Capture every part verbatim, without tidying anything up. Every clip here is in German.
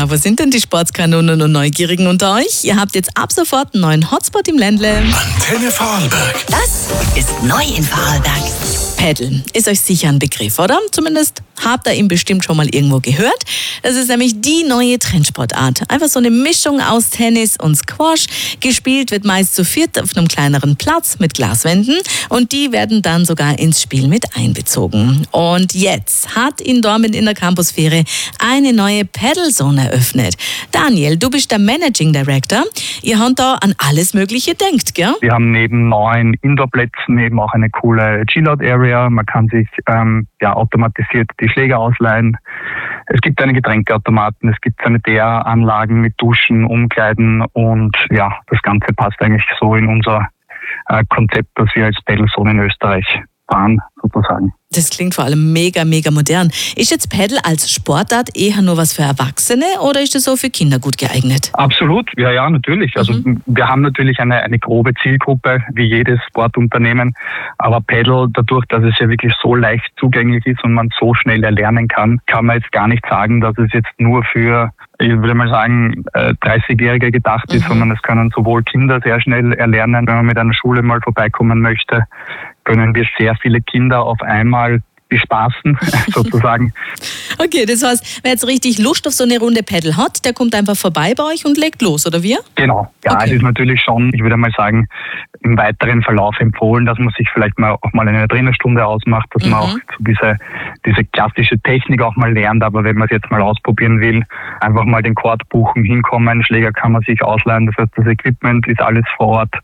Na, wo sind denn die Sportskanonen und Neugierigen unter euch? Ihr habt jetzt ab sofort einen neuen Hotspot im Ländle. Antenne Vorarlberg. Das ist neu in Vorarlberg. Paddeln ist euch sicher ein Begriff, oder? Zumindest habt ihr ihn bestimmt schon mal irgendwo gehört. Das ist nämlich die neue Trendsportart. Einfach so eine Mischung aus Tennis und Squash. Gespielt wird meist zu viert auf einem kleineren Platz mit Glaswänden und die werden dann sogar ins Spiel mit einbezogen. Und jetzt hat in Dornbirn in der Campusphäre eine neue Paddle-Zone eröffnet. Daniel, du bist der Managing Director. Ihr habt da an alles Mögliche denkt, gell? Wir haben neben neuen Indoor-Plätzen eben auch eine coole Chill-Out-Area. Man kann sich ähm, ja, automatisiert die Schläger ausleihen. Es gibt eine Getränkeautomaten, es gibt Sanitäranlagen mit Duschen, Umkleiden und ja, das Ganze passt eigentlich so in unser äh, Konzept, das wir als Paddle-Zone in Österreich fahren, sozusagen. Das klingt vor allem mega, mega modern. Ist jetzt Paddle als Sportart eher nur was für Erwachsene oder ist das so für Kinder gut geeignet? Absolut, ja, ja, natürlich. Also mhm. wir haben natürlich eine, eine grobe Zielgruppe, wie jedes Sportunternehmen. Aber Paddle, dadurch, dass es ja wirklich so leicht zugänglich ist und man so schnell erlernen kann, kann man jetzt gar nicht sagen, dass es jetzt nur für, ich würde mal sagen, dreißigjährige gedacht ist, mhm. sondern es können sowohl Kinder sehr schnell erlernen, wenn man mit einer Schule mal vorbeikommen möchte, können wir sehr viele Kinder auf einmal bespaßen, sozusagen. Okay, das heißt, wer jetzt richtig Lust auf so eine Runde Paddle hat, der kommt einfach vorbei bei euch und legt los, oder wie? Genau. Ja, okay. Es ist natürlich schon, ich würde mal sagen, im weiteren Verlauf empfohlen, dass man sich vielleicht mal auch mal eine Trainerstunde ausmacht, dass mhm. man auch so diese, diese klassische Technik auch mal lernt. Aber wenn man es jetzt mal ausprobieren will, einfach mal den Court buchen, hinkommen, Schläger kann man sich ausleihen, das heißt, das Equipment ist alles vor Ort.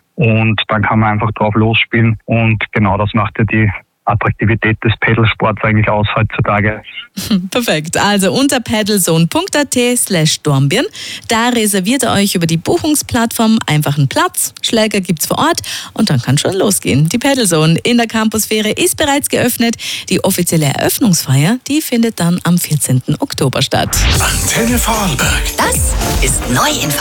Und dann kann man einfach drauf losspielen. Und genau das macht ja die Attraktivität des Paddlesports eigentlich aus heutzutage. Perfekt. Also unter paddlezone punkt at slash Dornbirn. Da reserviert ihr euch über die Buchungsplattform einfach einen Platz. Schläger gibt's vor Ort und dann kann schon losgehen. Die Paddlezone in der Campusphäre ist bereits geöffnet. Die offizielle Eröffnungsfeier, die findet dann am vierzehnten Oktober statt. Antenne Vorarlberg. Das ist neu in